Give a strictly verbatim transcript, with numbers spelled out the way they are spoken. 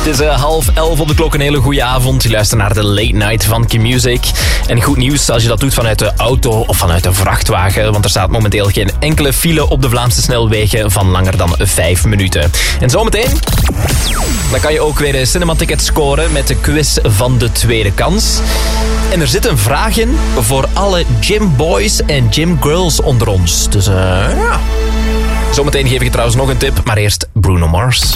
Het is uh, half elf op de klok, een hele goede avond. Je luistert naar de Late Night van Q-Music. En goed nieuws als je dat doet vanuit de auto of vanuit een vrachtwagen. Want er staat momenteel geen enkele file op de Vlaamse snelwegen van langer dan vijf minuten. En zometeen, dan kan je ook weer een cinema-ticket scoren met de quiz van de tweede kans. En er zit een vraag in voor alle gymboys en gymgirls onder ons. Dus uh, ja. Zometeen geef ik je trouwens nog een tip, maar eerst Bruno Mars.